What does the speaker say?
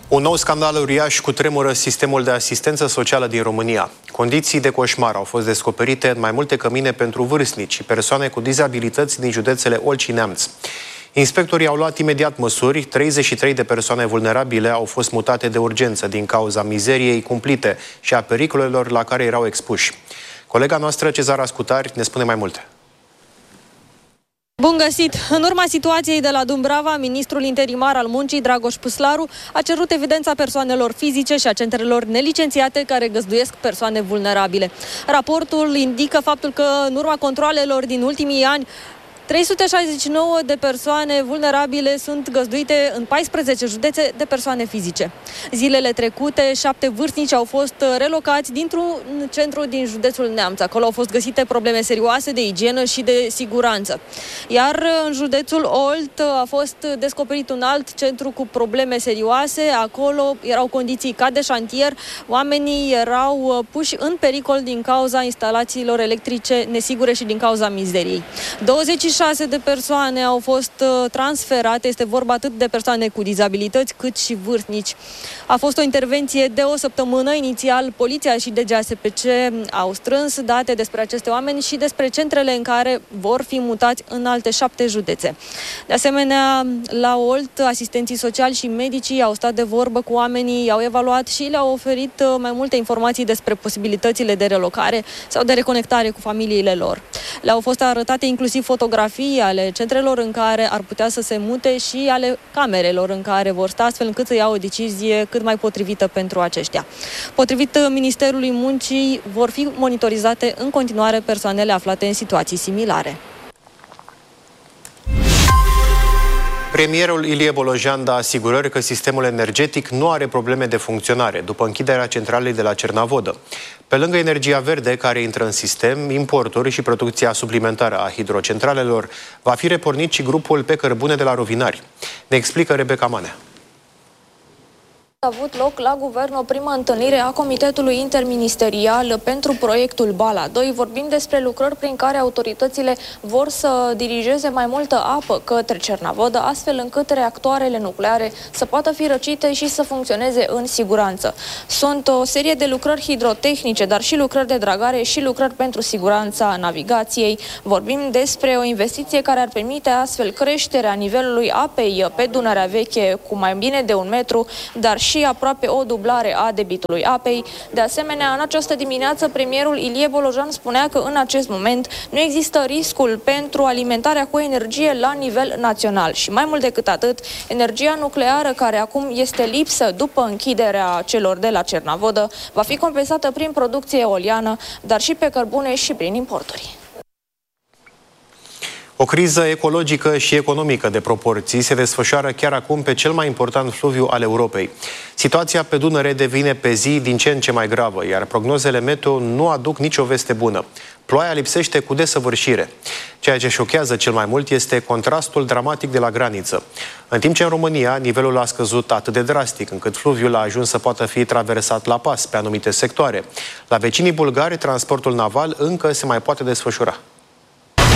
Un nou scandal uriaș cutremură sistemul de asistență socială din România. Condiții de coșmar au fost descoperite în mai multe cămine pentru vârstnici și persoane cu dizabilități din județele Olci și Neamț. Inspectorii au luat imediat măsuri. 33 de persoane vulnerabile au fost mutate de urgență din cauza mizeriei cumplite și a pericolelor la care erau expuși. Colega noastră, Cezara Scutari, ne spune mai multe. Bun găsit! În urma situației de la Dumbrava, ministrul interimar al muncii, Dragoș Păslaru, a cerut evidența persoanelor fizice și a centrelor nelicențiate care găzduiesc persoane vulnerabile. Raportul indică faptul că în urma controalelor din ultimii ani, 369 de persoane vulnerabile sunt găzduite în 14 județe de persoane fizice. Zilele trecute, 7 vârstnici au fost relocați dintr-un centru din județul Neamț. Acolo au fost găsite probleme serioase de igienă și de siguranță. Iar în județul Olt a fost descoperit un alt centru cu probleme serioase. Acolo erau condiții ca de șantier. Oamenii erau puși în pericol din cauza instalațiilor electrice nesigure și din cauza mizeriei. 26 de persoane au fost transferate, este vorba atât de persoane cu dizabilități cât și vârstnici. A fost o intervenție de o săptămână. Inițial, poliția și DGASPC au strâns date despre aceste oameni și despre centrele în care vor fi mutați în alte 7 județe. De asemenea, la Olt, asistenții sociali și medicii au stat de vorbă cu oamenii, i-au evaluat și le-au oferit mai multe informații despre posibilitățile de relocare sau de reconectare cu familiile lor. Le-au fost arătate inclusiv fotografii ale centrelor în care ar putea să se mute și ale camerelor în care vor sta, astfel încât să ia o decizie cât mai potrivită pentru aceștia. Potrivit Ministerului Muncii, vor fi monitorizate în continuare persoanele aflate în situații similare. Premierul Ilie Bolojan dă asigurări că sistemul energetic nu are probleme de funcționare după închiderea centralei de la Cernavodă. Pe lângă energia verde care intră în sistem, importuri și producția suplimentară a hidrocentralelor, va fi repornit și grupul pe cărbune de la Rovinari. Ne explică Rebecca Manea. A avut loc la guvern o primă întâlnire a Comitetului Interministerial pentru proiectul Bala 2. Vorbim despre lucrări prin care autoritățile vor să dirigeze mai multă apă către Cernavodă, astfel încât reactoarele nucleare să poată fi răcite și să funcționeze în siguranță. Sunt o serie de lucrări hidrotehnice, dar și lucrări de dragare și lucrări pentru siguranța navigației. Vorbim despre o investiție care ar permite astfel creșterea nivelului apei pe Dunărea Veche cu mai bine de 1 metru, dar și aproape o dublare a debitului apei. De asemenea, în această dimineață, premierul Ilie Bolojan spunea că în acest moment nu există riscul pentru alimentarea cu energie la nivel național. Și mai mult decât atât, energia nucleară, care acum este lipsă după închiderea celor de la Cernavodă, va fi compensată prin producție eoliană, dar și pe cărbune și prin importuri. O criză ecologică și economică de proporții se desfășoară chiar acum pe cel mai important fluviu al Europei. Situația pe Dunăre devine pe zi din ce în ce mai gravă, iar prognozele meteo nu aduc nicio veste bună. Ploaia lipsește cu desăvârșire. Ceea ce șochează cel mai mult este contrastul dramatic de la graniță. În timp ce în România nivelul a scăzut atât de drastic încât fluviul a ajuns să poată fi traversat la pas pe anumite sectoare. La vecinii bulgari, transportul naval încă se mai poate desfășura.